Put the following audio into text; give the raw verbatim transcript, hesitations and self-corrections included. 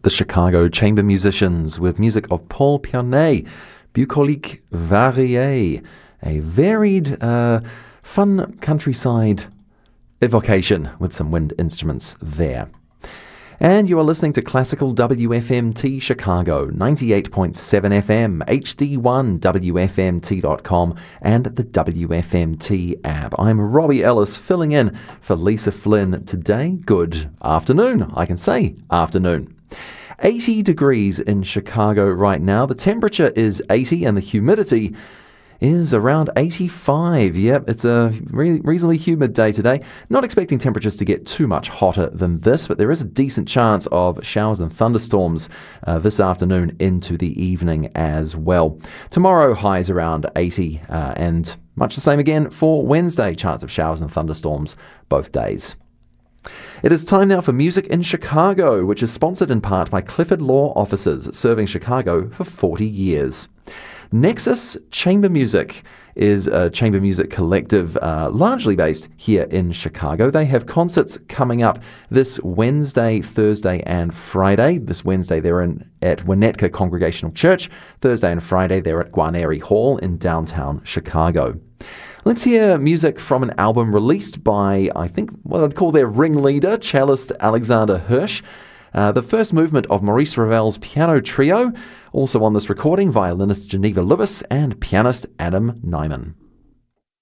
The Chicago Chamber Musicians with music of Paul Pianet, Bucolique Varié, a varied, uh, fun countryside evocation with some wind instruments there. And you are listening to Classical W F M T Chicago, ninety-eight point seven F M, H D one, W F M T dot com, and the W F M T app. I'm Robbie Ellis, filling in for Lisa Flynn today. Good afternoon, I can say afternoon. eighty degrees in Chicago right now. The temperature is eighty and the humidity is around eighty-five. Yep, it's a re- reasonably humid day today. Not expecting temperatures to get too much hotter than this, but there is a decent chance of showers and thunderstorms uh, this afternoon into the evening as well. Tomorrow, highs around eighty, uh, and much the same again for Wednesday. Chance of showers and thunderstorms both days. It is time now for Music in Chicago, which is sponsored in part by Clifford Law Offices, serving Chicago for forty years. Nexus Chamber Music is a chamber music collective uh, largely based here in Chicago. They have concerts coming up this Wednesday, Thursday and Friday. This Wednesday they're in at Winnetka Congregational Church. Thursday and Friday they're at Guarneri Hall in downtown Chicago. Let's hear music from an album released by, I think, what I'd call their ringleader, cellist Alexander Hirsch. Uh, the first movement of Maurice Ravel's piano trio. Also on this recording, violinist Geneva Lewis and pianist Adam Nyman.